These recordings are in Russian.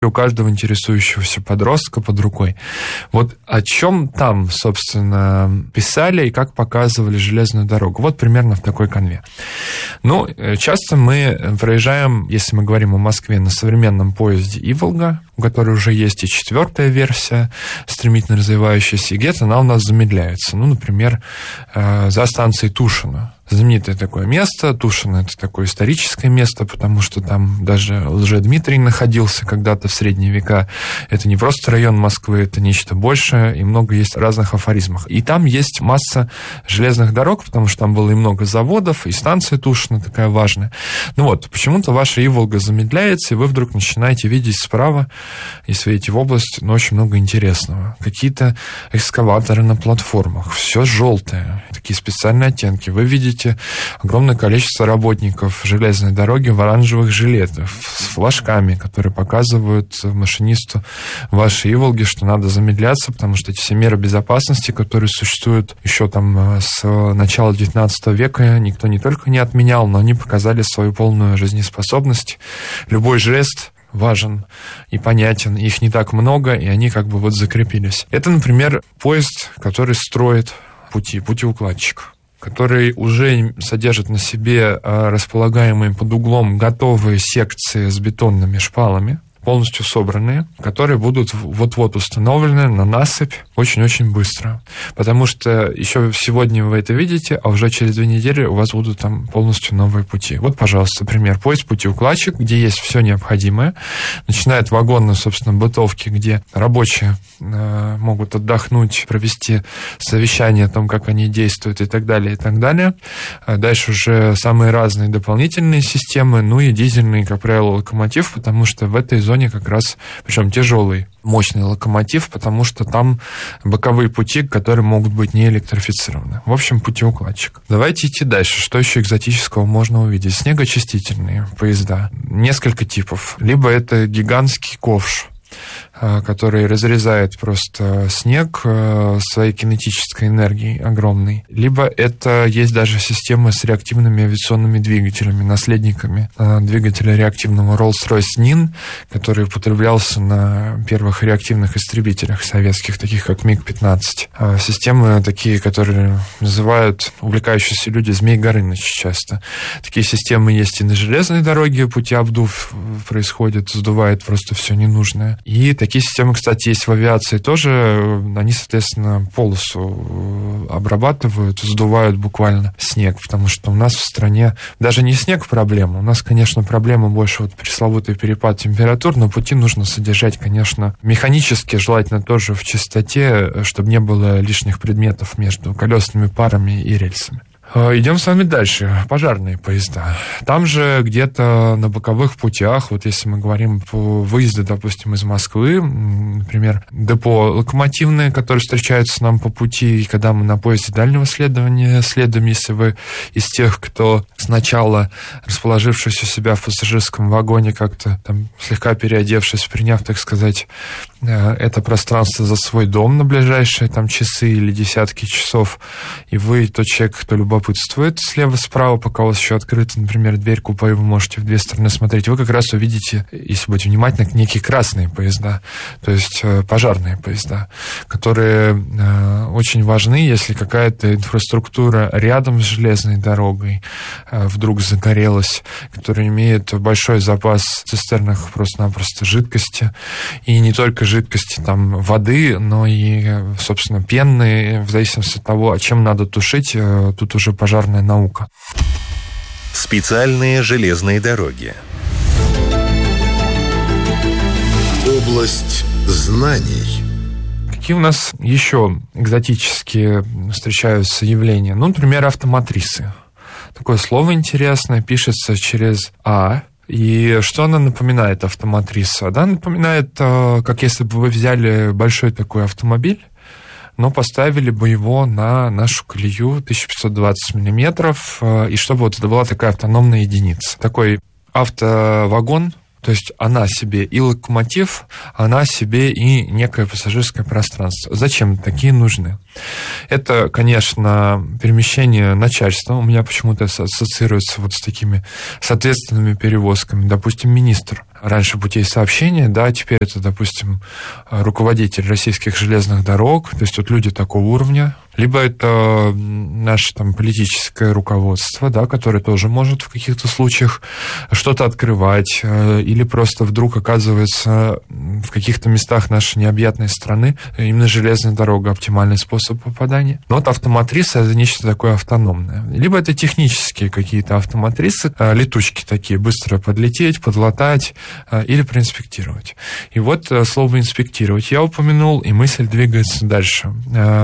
у каждого интересующегося подростка под рукой. Вот о чем там, собственно, писали и как показывали железную дорогу. Вот примерно в такой канве. Ну, часто мы проезжаем, если мы говорим о Москве, на современном поезде «Иволга», у которой уже есть и 4-я версия, стремительно развивающаяся, и где-то она у нас замедляется. Ну, например, за станцией Тушино. Знаменитое такое место. Тушино — это такое историческое место, потому что там даже Лжедмитрий находился когда-то в средние века. Это не просто район Москвы, это нечто большее, и много есть разных афоризмов. И там есть масса железных дорог, потому что там было и много заводов, и станция Тушино такая важная. Ну вот, почему-то ваша Иволга замедляется, и вы вдруг начинаете видеть справа, если едете в область, ну, очень много интересного. Какие-то экскаваторы на платформах, все желтое, такие специальные оттенки. Вы видите огромное количество работников железной дороги в оранжевых жилетах с флажками, которые показывают машинисту вашей Иволги, что надо замедляться, потому что эти все меры безопасности, которые существуют еще там с начала 19 века, никто не только не отменял, но они показали свою полную жизнеспособность. Любой жест важен и понятен, их не так много, и они как бы вот закрепились. Это, например, поезд, который строит путеукладчик, который уже содержит на себе располагаемые под углом готовые секции с бетонными шпалами, полностью собранные, которые будут вот-вот установлены на насыпь очень-очень быстро. Потому что еще сегодня вы это видите, а уже через 2 недели у вас будут там полностью новые пути. Вот, пожалуйста, пример. Поезд путеукладчик, где есть все необходимое. Начинает вагонные, собственно, бытовки, где рабочие могут отдохнуть, провести совещание о том, как они действуют и так далее, и так далее. Дальше уже самые разные дополнительные системы, ну и дизельный, как правило, локомотив, потому что в этой зоне как раз, причем тяжелый, мощный локомотив, потому что там боковые пути, которые могут быть не электрифицированы. В общем, путеукладчик. Давайте идти дальше. Что еще экзотического можно увидеть? Снегоочистительные поезда. Несколько типов. Либо это гигантский ковш, который разрезает просто снег своей кинетической энергией огромной. Либо это есть даже система с реактивными авиационными двигателями, наследниками двигателя реактивного Rolls-Royce NIN, который употреблялся на первых реактивных истребителях советских, таких как МиГ-15. Системы такие, которые называют увлекающиеся люди Змей Горыныч часто. Такие системы есть и на железной дороге, путеобдув происходит, сдувает просто все ненужное. И такие системы, кстати, есть в авиации тоже. Они, соответственно, полосу обрабатывают, сдувают буквально снег, потому что у нас в стране даже не снег проблема. У нас, конечно, проблема больше вот пресловутый перепад температур, но пути нужно содержать, конечно, механически, желательно тоже в чистоте, чтобы не было лишних предметов между колесными парами и рельсами. Идем с вами дальше. Пожарные поезда. Там же где-то на боковых путях, вот если мы говорим по выезду, допустим, из Москвы, например, депо локомотивные, которые встречаются нам по пути, и когда мы на поезде дальнего следования следуем, если вы из тех, кто сначала, расположившись у себя в пассажирском вагоне, как-то там слегка переодевшись, приняв, так сказать, это пространство за свой дом на ближайшие там часы или десятки часов, и вы тот человек, кто любопытствует слева-справа, пока у вас еще открыта, например, дверь купе, и вы можете в 2 стороны смотреть, вы как раз увидите, если будете внимательны, некие красные поезда, то есть пожарные поезда, которые очень важны, если какая-то инфраструктура рядом с железной дорогой вдруг загорелась, которая имеет большой запас в цистернах просто-напросто жидкости, и не только жидкости, там, воды, но и, собственно, пенные, в зависимости от того, чем надо тушить, тут уже пожарная наука. Специальные железные дороги. Область знаний. Какие у нас еще экзотические встречаются явления? Ну, например, автоматрисы. Такое слово интересное, пишется через «а». И что она напоминает, автоматриса? Она напоминает, как если бы вы взяли большой такой автомобиль, но поставили бы его на нашу колею 1520 миллиметров, и чтобы вот это была такая автономная единица. Такой автовагон, то есть она себе и локомотив, она себе и некое пассажирское пространство. Зачем такие нужны? Это, конечно, перемещение начальства. У меня почему-то ассоциируется вот с такими соответственными перевозками. Допустим, министр раньше путей сообщения, да, теперь это, допустим, руководитель российских железных дорог, то есть вот люди такого уровня, либо это наше там политическое руководство, да, которое тоже может в каких-то случаях что-то открывать, или просто вдруг оказывается в каких-то местах нашей необъятной страны именно железная дорога оптимальный способ попадания. Но вот автоматриса — это нечто такое автономное. Либо это технические какие-то автоматрисы, летучки такие, быстро подлететь, подлатать или проинспектировать. И вот слово «инспектировать» я упомянул, и мысль двигается дальше.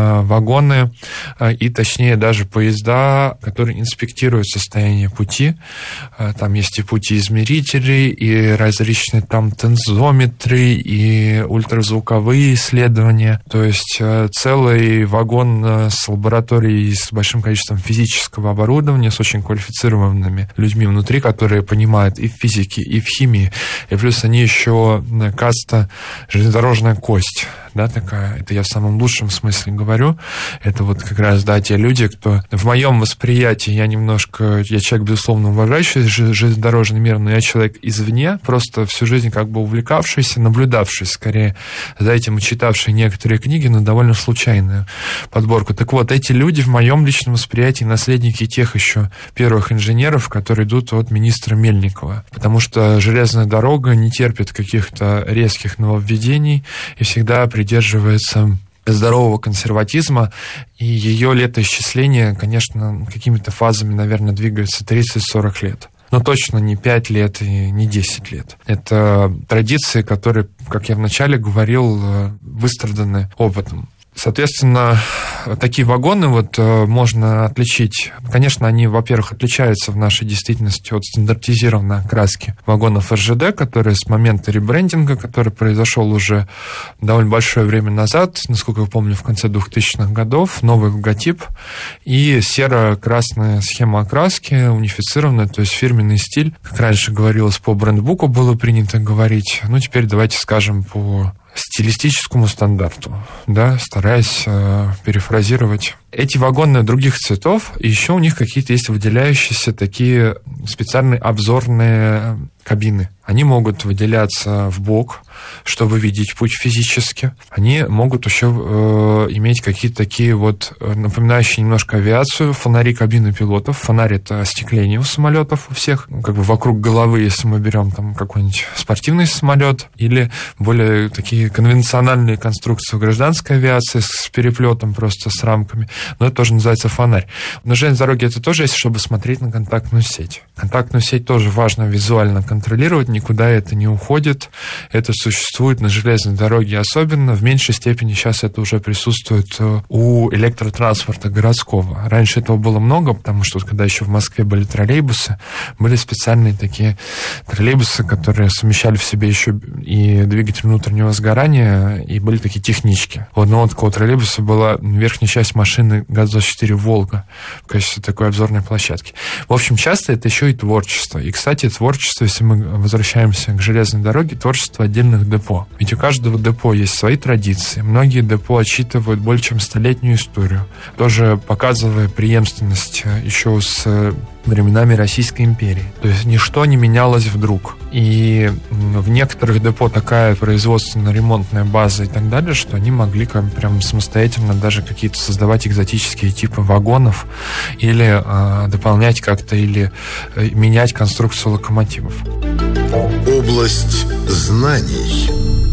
Вагоны и, точнее, даже поезда, которые инспектируют состояние пути. Там есть и путеизмерители, и различные там тензометры, и ультразвуковые исследования. То есть целый вагон с лабораторией, с большим количеством физического оборудования, с очень квалифицированными людьми внутри, которые понимают и в физике, и в химии. И плюс они еще каста железнодорожная кость. Да, такая, это я в самом лучшем смысле говорю, это вот как раз, да, те люди, кто в моем восприятии, я человек, безусловно, уважающий железнодорожный мир, но я человек извне, просто всю жизнь как бы увлекавшийся, наблюдавший скорее за этим и читавший некоторые книги, но довольно случайную подборку. Так вот, эти люди в моем личном восприятии наследники тех еще первых инженеров, которые идут от министра Мельникова, потому что железная дорога не терпит каких-то резких нововведений и всегда придерживается здорового консерватизма, и ее летоисчисление, конечно, какими-то фазами, наверное, двигается 30-40 лет. Но точно не 5 лет и не 10 лет. Это традиции, которые, как я вначале говорил, выстраданы опытом. Соответственно, такие вагоны вот можно отличить. Конечно, они, во-первых, отличаются в нашей действительности от стандартизированной окраски вагонов РЖД, которые с момента ребрендинга, который произошел уже довольно большое время назад, насколько я помню, в конце 2000-х годов, новый логотип и серо-красная схема окраски, унифицированная, то есть фирменный стиль. Как раньше говорилось, по брендбуку было принято говорить. Ну, теперь давайте скажем по стилистическому стандарту, да, стараясь перефразировать. Эти вагоны других цветов, и еще у них какие-то есть выделяющиеся такие специальные обзорные кабины. Они могут выделяться в бок, чтобы видеть путь физически. Они могут еще иметь какие-то такие вот, напоминающие немножко авиацию, фонари кабины пилотов. Фонарь — это остекление у самолетов у всех, как бы вокруг головы, если мы берем там какой-нибудь спортивный самолет, или более такие конвенциональные конструкции в гражданской авиации с переплетом просто с рамками. Но это тоже называется фонарь. На железной дороге это тоже есть, чтобы смотреть на контактную сеть. Контактную сеть тоже важно визуально контролировать, никуда это не уходит. Это существует на железной дороге особенно. В меньшей степени сейчас это уже присутствует у электротранспорта городского. Раньше этого было много, потому что когда еще в Москве были троллейбусы, были специальные такие троллейбусы, которые совмещали в себе еще и двигатель внутреннего сгорания, и были такие технички. У одного такого троллейбуса была верхняя часть машины ГАЗ-24 «Волга» в качестве такой обзорной площадки. В общем, часто это еще и творчество. И, кстати, творчество, если мы возвращаемся к железной дороге, творчество отдельных депо. Ведь у каждого депо есть свои традиции. Многие депо отчитывают более чем 100-летнюю историю, тоже показывая преемственность еще с временами Российской империи. То есть ничто не менялось вдруг. И в некоторых депо такая производственно-ремонтная база и так далее, что они могли прям самостоятельно даже какие-то создавать экзотические типы вагонов или дополнять как-то, или менять конструкцию локомотивов. Область знаний.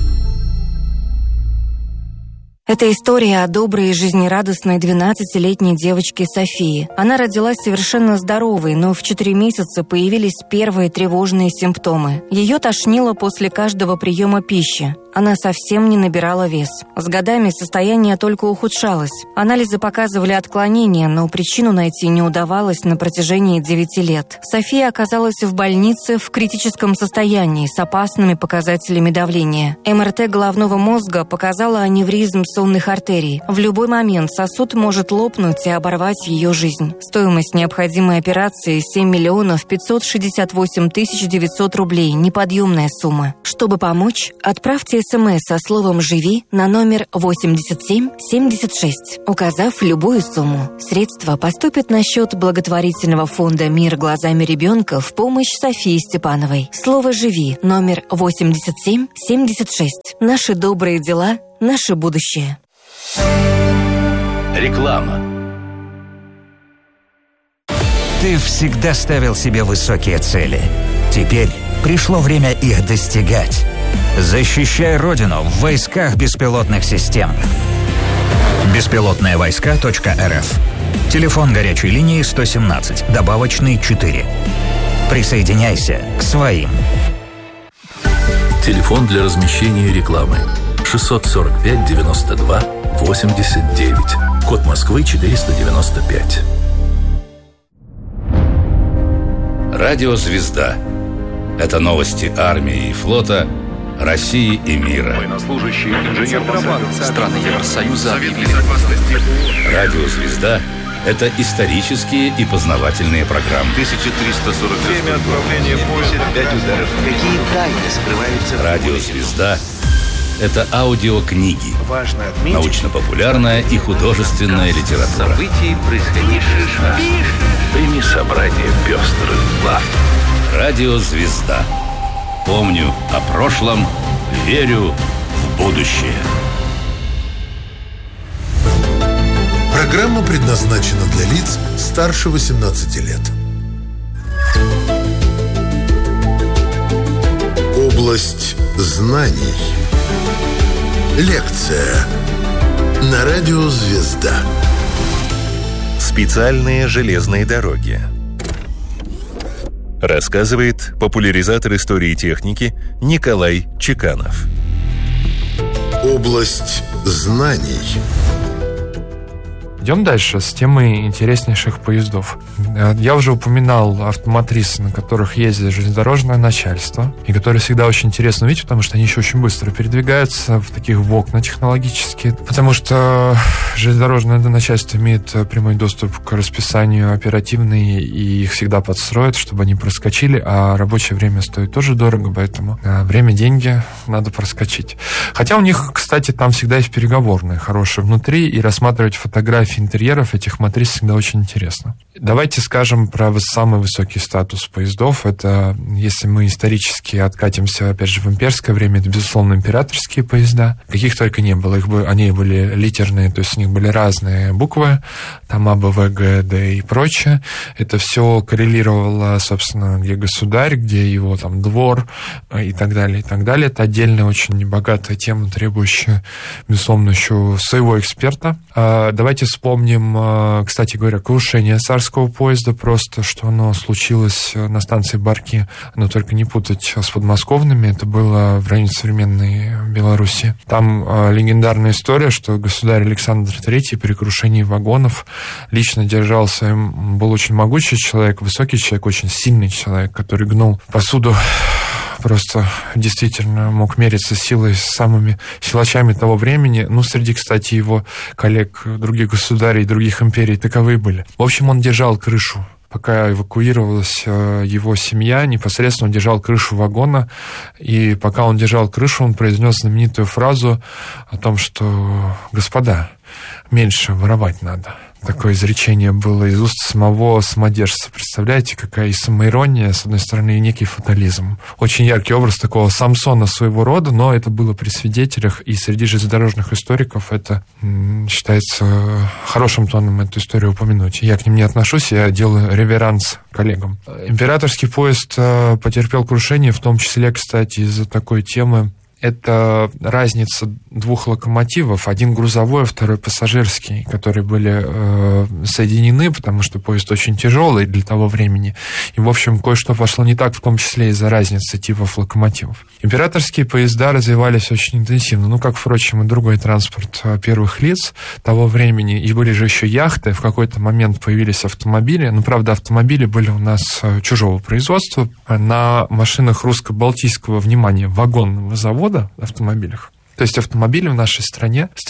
Это история о доброй и жизнерадостной 12-летней девочке Софии. Она родилась совершенно здоровой, но в 4 месяца появились первые тревожные симптомы. Ее тошнило после каждого приема пищи. Она совсем не набирала вес. С годами состояние только ухудшалось. Анализы показывали отклонения, но причину найти не удавалось на протяжении 9 лет. София оказалась в больнице в критическом состоянии с опасными показателями давления. МРТ головного мозга показала аневризм сонных артерий. В любой момент сосуд может лопнуть и оборвать ее жизнь. Стоимость необходимой операции – 7 миллионов 568 тысяч 900 рублей. Неподъемная сумма. Чтобы помочь, отправьте СМС со словом «Живи» на номер 8776, указав любую сумму. Средства поступят на счет благотворительного фонда «Мир глазами ребенка» в помощь Софии Степановой. Слово «Живи» номер 8776. Наши добрые дела, наше будущее. Реклама. Ты всегда ставил себе высокие цели. Теперь пришло время их достигать. Защищай Родину в войсках беспилотных систем. Беспилотные-войска.рф. Телефон горячей линии 117, добавочный 4. Присоединяйся к своим. Телефон для размещения рекламы 645 92 89. Код Москвы 495. Радио «Звезда». Это новости армии и флота, России и мира. Военнослужащий, инженер страны Евросоюза объявили. Радио «Звезда» — это исторические и познавательные программы. 1340. Время отправления поезда. 5 ударов. Какие тайны скрываются? Радио «Звезда» — это аудиокниги, Важно отметить. научно-популярная и художественная литература. Событий, происходивших. Прими собрание пестрых глав. Радио «Звезда». Помню о прошлом, верю в будущее. Программа предназначена для лиц старше 18 лет. Область знаний. Лекция на радио «Звезда». Специальные железные дороги. Рассказывает популяризатор истории техники Николай Чеканов. Область знаний. Идем дальше с темой интереснейших поездов. Я уже упоминал автоматрисы, на которых ездит железнодорожное начальство, и которые всегда очень интересно видеть, потому что они еще очень быстро передвигаются в таких волокна технологические, потому что железнодорожное начальство имеет прямой доступ к расписанию оперативный, и их всегда подстроят, чтобы они проскочили, а рабочее время стоит тоже дорого, поэтому время, деньги, надо проскочить. Хотя у них, кстати, там всегда есть переговорные хорошие внутри, и рассматривать фотографии интерьеров этих матрис всегда очень интересно. Давайте скажем про самый высокий статус поездов. Это, если мы исторически откатимся, опять же, в имперское время, это, безусловно, императорские поезда. Каких только не было. Они были литерные, то есть у них были разные буквы, там А, Б, В, Г, Д и прочее. Это все коррелировало, собственно, где государь, где его там двор и так далее, и так далее. Это отдельная, очень богатая тема, требующая, безусловно, еще своего эксперта. Давайте вспомним, кстати говоря, крушение царского поезда, просто что оно случилось на станции Барки, но только не путать с подмосковными, это было в районе современной Беларуси. Там легендарная история, что государь Александр III при крушении вагонов лично держался, был очень могучий человек, высокий человек, очень сильный человек, который гнул посуду, просто действительно мог мериться силой с самыми силачами того времени. Ну, среди, кстати, его коллег других государей, других империй таковые были. В общем, он держал крышу. Пока эвакуировалась его семья, непосредственно он держал крышу вагона, и пока он держал крышу, он произнес знаменитую фразу о том, что «Господа, меньше воровать надо». Такое изречение было из уст самого самодержца. Представляете, какая и самоирония, с одной стороны, и некий фатализм. Очень яркий образ такого Самсона своего рода, но это было при свидетелях, и среди железнодорожных историков это считается хорошим тоном эту историю упомянуть. Я к ним не отношусь, я делаю реверанс коллегам. Императорский поезд потерпел крушение, в том числе, кстати, из-за такой темы. Это разница двух локомотивов, один грузовой, а второй пассажирский, которые были соединены, потому что поезд очень тяжелый для того времени. И, в общем, кое-что пошло не так, в том числе из-за разницы типов локомотивов. Императорские поезда развивались очень интенсивно, ну, как, впрочем, и другой транспорт первых лиц того времени. И были же еще яхты, в какой-то момент появились автомобили. Ну, правда, автомобили были у нас чужого производства. На машинах русско-балтийского, внимания, вагонного завода, автомобилях. То есть автомобили в нашей стране с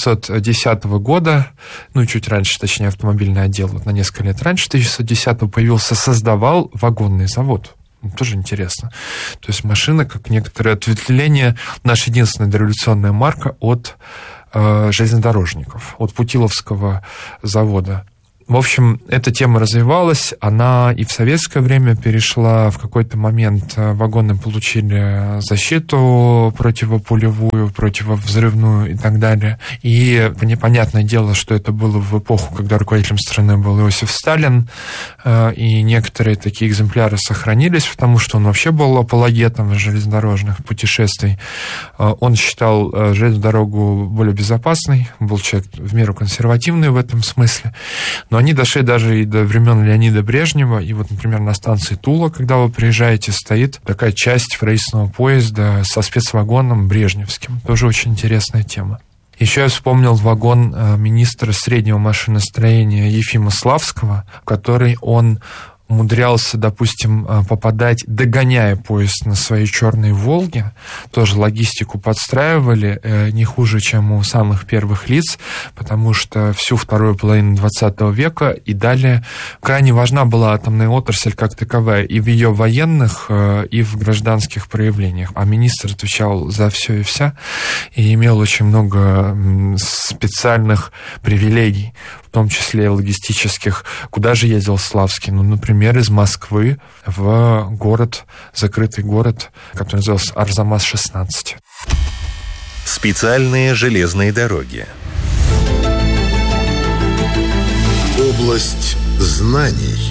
1910 года, ну и чуть раньше, точнее, автомобильный отдел вот на несколько лет раньше 1910 появился, создавал вагонный завод. Тоже интересно. То есть машина, как некоторое ответвление, наша единственная дореволюционная марка от железнодорожников, от Путиловского завода. В общем, эта тема развивалась, она и в советское время перешла. В какой-то момент вагоны получили защиту противопулевую, противовзрывную и так далее. И непонятное дело, что это было в эпоху, когда руководителем страны был Иосиф Сталин, и некоторые такие экземпляры сохранились, потому что он вообще был апологетом железнодорожных путешествий. Он считал железную дорогу более безопасной, был человек в меру консервативный в этом смысле. Но они дошли даже и до времен Леонида Брежнева. И вот, например, на станции Тула, когда вы приезжаете, стоит такая часть рейсового поезда со спецвагоном брежневским. Тоже очень интересная тема. Еще я вспомнил вагон министра среднего машиностроения Ефима Славского, в который он умудрялся, допустим, попадать, догоняя поезд на своей черной «Волге». Тоже логистику подстраивали не хуже, чем у самых первых лиц, потому что всю вторую половину 20 века и далее крайне важна была атомная отрасль как таковая и в ее военных, и в гражданских проявлениях. А министр отвечал за все и вся, и имел очень много специальных привилегий, в том числе логистических. Куда же ездил Славский? Ну, например, из Москвы в город, закрытый город, который назывался Арзамас-16. Специальные железные дороги. Область знаний.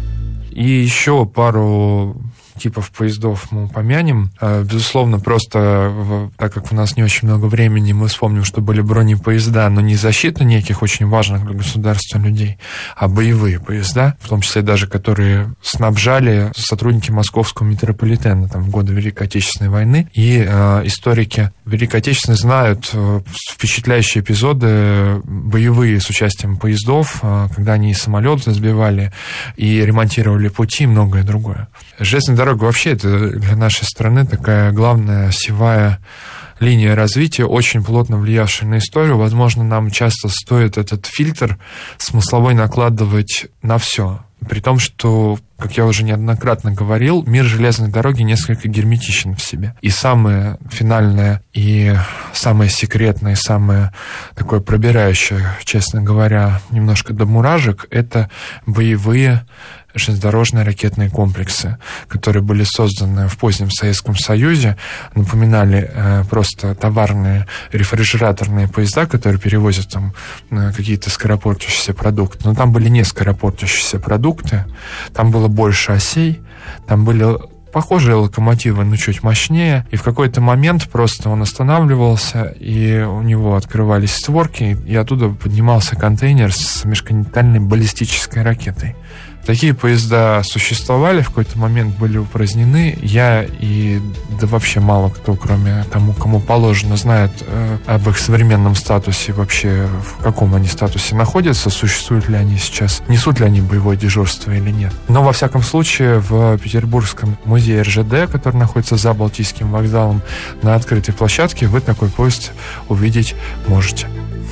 И еще пару типов поездов мы упомянем. Безусловно, просто так как у нас не очень много времени, мы вспомним, что были бронепоезда, но не защита неких очень важных для государства людей, а боевые поезда, в том числе даже которые снабжали сотрудники московского метрополитена там, в годы Великой Отечественной войны. И историки Великой Отечественной знают впечатляющие эпизоды боевые с участием поездов, когда они и самолеты сбивали, и ремонтировали пути, и многое другое. Железная дорога вообще это для нашей страны такая главная осевая линия развития, очень плотно влиявшая на историю. Возможно, нам часто стоит этот фильтр смысловой накладывать на все. При том, что, как я уже неоднократно говорил, мир железной дороги несколько герметичен в себе. И самое финальное, и самое секретное, и самое такое пробирающее, честно говоря, немножко до мурашек, это боевые железнодорожные ракетные комплексы, которые были созданы в позднем Советском Союзе, напоминали просто товарные рефрижераторные поезда, которые перевозят там какие-то скоропортящиеся продукты. Но там были не скоропортящиеся продукты, там было больше осей, там были похожие локомотивы, но чуть мощнее. И в какой-то момент просто он останавливался, и у него открывались створки, и оттуда поднимался контейнер с межконтинентальной баллистической ракетой. Такие поезда существовали, в какой-то момент были упразднены. Я и да вообще мало кто, кроме тому, кому положено, знает об их современном статусе, вообще в каком они статусе находятся, существуют ли они сейчас, несут ли они боевое дежурство или нет. Но, во всяком случае, в Петербургском музее РЖД, который находится за Балтийским вокзалом, на открытой площадке, вы такой поезд увидеть можете.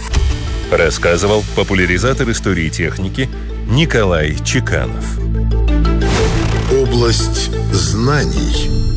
Рассказывал популяризатор истории техники Николай Чеканов. Область знаний.